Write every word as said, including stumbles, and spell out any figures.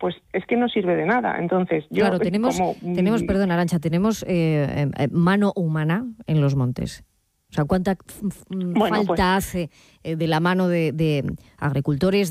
pues es que no sirve de nada. Entonces, yo claro, tenemos, como... tenemos, perdón, Arantxa, tenemos eh, eh, mano humana en los montes. O sea, ¿cuánta f- f- Bueno, falta pues, hace eh, de la mano de, de agricultores,